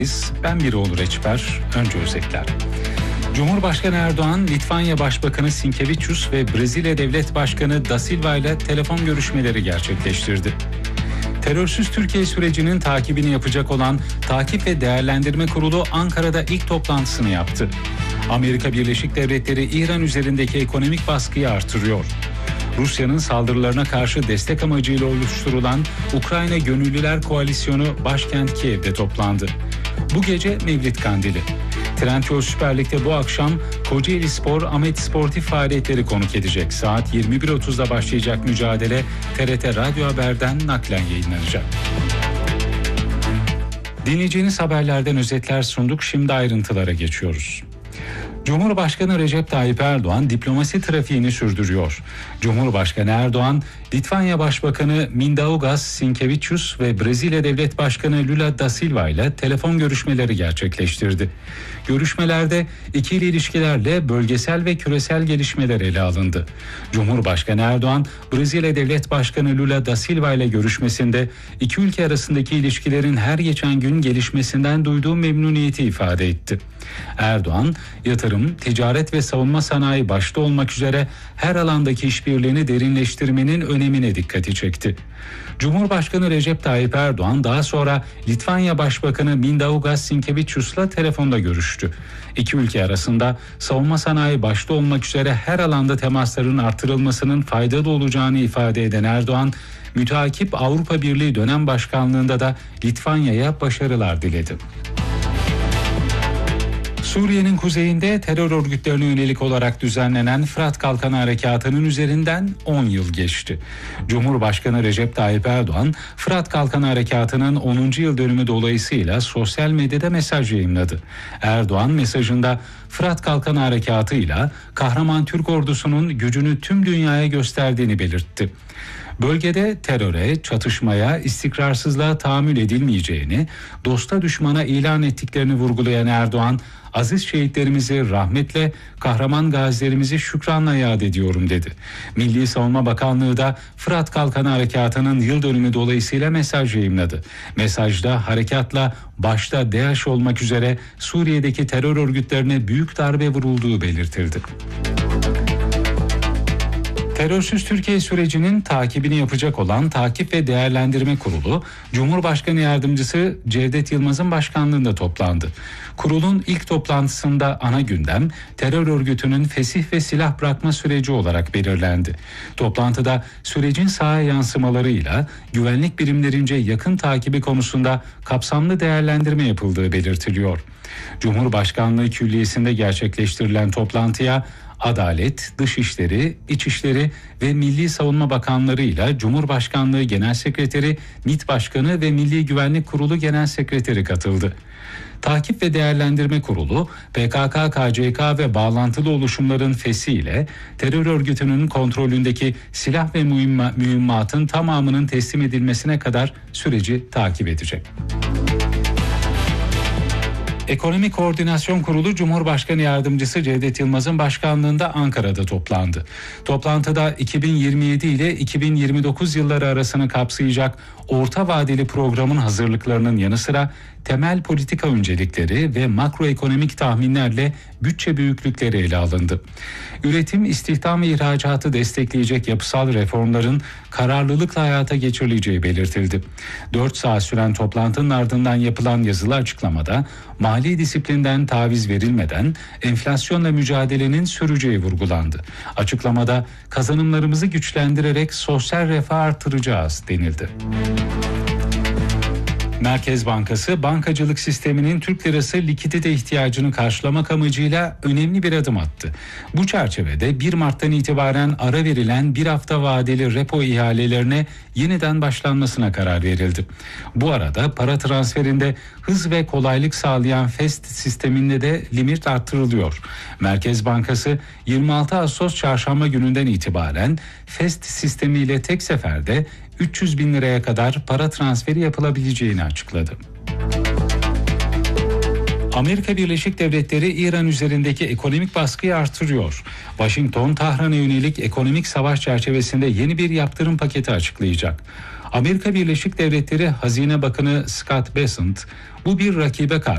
Ben Biroğlu Reçber, önce özetler. Cumhurbaşkanı Erdoğan, Litvanya Başbakanı Sinkevičius ve Brezilya Devlet Başkanı Da Silva ile telefon görüşmeleri gerçekleştirdi. Terörsüz Türkiye sürecinin takibini yapacak olan Takip ve Değerlendirme Kurulu Ankara'da ilk toplantısını yaptı. Amerika Birleşik Devletleri İran üzerindeki ekonomik baskıyı artırıyor. Rusya'nın saldırılarına karşı destek amacıyla oluşturulan Ukrayna Gönüllüler Koalisyonu başkent Kiev'de toplandı. Bu gece Mevlid Kandili. Trendyol Süper Lig'de bu akşam Kocaeli Spor, Ahmet Sportif faaliyetleri konuk edecek. Saat 21.30'da başlayacak mücadele TRT Radyo Haber'den naklen yayınlanacak. Dinleyeceğiniz haberlerden özetler sunduk. Şimdi ayrıntılara geçiyoruz. Cumhurbaşkanı Recep Tayyip Erdoğan diplomasi trafiğini sürdürüyor. Cumhurbaşkanı Erdoğan, Litvanya Başbakanı Mindaugas Sinkevičius ve Brezilya Devlet Başkanı Lula da Silva ile telefon görüşmeleri gerçekleştirdi. Görüşmelerde ikili ilişkilerle bölgesel ve küresel gelişmeler ele alındı. Cumhurbaşkanı Erdoğan, Brezilya Devlet Başkanı Lula da Silva ile görüşmesinde iki ülke arasındaki ilişkilerin her geçen gün gelişmesinden duyduğu memnuniyeti ifade etti. Erdoğan, yatırım, ticaret ve savunma sanayi başta olmak üzere her alandaki işbirliğini derinleştirmenin önemine dikkati çekti. Cumhurbaşkanı Recep Tayyip Erdoğan daha sonra Litvanya Başbakanı Mindaugas Sinkevičius'la telefonda görüştü. İki ülke arasında savunma sanayi başta olmak üzere her alanda temasların artırılmasının faydalı olacağını ifade eden Erdoğan, müteakip Avrupa Birliği dönem başkanlığında da Litvanya'ya başarılar diledi. Suriye'nin kuzeyinde terör örgütlerine yönelik olarak düzenlenen Fırat Kalkanı Harekatı'nın üzerinden 10 yıl geçti. Cumhurbaşkanı Recep Tayyip Erdoğan, Fırat Kalkanı Harekatı'nın 10. yıl dönümü dolayısıyla sosyal medyada mesaj yayımladı. Erdoğan mesajında Fırat Kalkanı Harekatı'yla kahraman Türk ordusunun gücünü tüm dünyaya gösterdiğini belirtti. Bölgede teröre, çatışmaya, istikrarsızlığa tahammül edilmeyeceğini, dosta düşmana ilan ettiklerini vurgulayan Erdoğan, aziz şehitlerimizi rahmetle, kahraman gazilerimizi şükranla yad ediyorum dedi. Milli Savunma Bakanlığı da Fırat Kalkanı Harekatı'nın yıl dönümü dolayısıyla mesaj yayımladı. Mesajda harekatla başta DAEŞ olmak üzere Suriye'deki terör örgütlerine büyük darbe vurulduğu belirtildi. Terörsüz Türkiye sürecinin takibini yapacak olan Takip ve Değerlendirme Kurulu, Cumhurbaşkanı Yardımcısı Cevdet Yılmaz'ın başkanlığında toplandı. Kurulun ilk toplantısında ana gündem terör örgütünün fesih ve silah bırakma süreci olarak belirlendi. Toplantıda sürecin sahaya yansımalarıyla güvenlik birimlerince yakın takibi konusunda kapsamlı değerlendirme yapıldığı belirtiliyor. Cumhurbaşkanlığı Külliyesi'nde gerçekleştirilen toplantıya Adalet, Dışişleri, İçişleri ve Milli Savunma Bakanları ile Cumhurbaşkanlığı Genel Sekreteri, MİT Başkanı ve Milli Güvenlik Kurulu Genel Sekreteri katıldı. Takip ve Değerlendirme Kurulu, PKK, KCK ve bağlantılı oluşumların feshiyle terör örgütünün kontrolündeki silah ve mühimmatın tamamının teslim edilmesine kadar süreci takip edecek. Ekonomi Koordinasyon Kurulu Cumhurbaşkanı Yardımcısı Cevdet Yılmaz'ın başkanlığında Ankara'da toplandı. Toplantıda 2027 ile 2029 yılları arasını kapsayacak orta vadeli programın hazırlıklarının yanı sıra temel politika öncelikleri ve makroekonomik tahminlerle bütçe büyüklükleri ele alındı. Üretim, istihdam ve ihracatı destekleyecek yapısal reformların kararlılıkla hayata geçirileceği belirtildi. 4 saat süren toplantının ardından yapılan yazılı açıklamada mali disiplinden taviz verilmeden enflasyonla mücadelenin süreceği vurgulandı. Açıklamada kazanımlarımızı güçlendirerek sosyal refah artıracağız denildi. Merkez Bankası, bankacılık sisteminin Türk lirası likidite ihtiyacını karşılamak amacıyla önemli bir adım attı. Bu çerçevede 1 Mart'tan itibaren ara verilen bir hafta vadeli repo ihalelerine yeniden başlanmasına karar verildi. Bu arada para transferinde hız ve kolaylık sağlayan FEST sisteminde de limit artırılıyor. Merkez Bankası 26 Ağustos çarşamba gününden itibaren FEST sistemiyle tek seferde 300 bin liraya kadar para transferi yapılabileceğini açıkladı. Amerika Birleşik Devletleri İran üzerindeki ekonomik baskıyı artırıyor. Washington, Tahran'a yönelik ekonomik savaş çerçevesinde yeni bir yaptırım paketi açıklayacak. Amerika Birleşik Devletleri Hazine Bakanı Scott Bessent, bu bir rakibe karşı